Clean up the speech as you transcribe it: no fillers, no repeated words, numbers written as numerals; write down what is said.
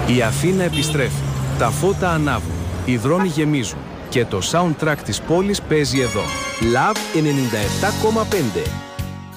Η Αθήνα επιστρέφει. Τα φώτα ανάβουν. Οι δρόμοι γεμίζουν. Και το soundtrack της πόλης παίζει εδώ. Love 97,5.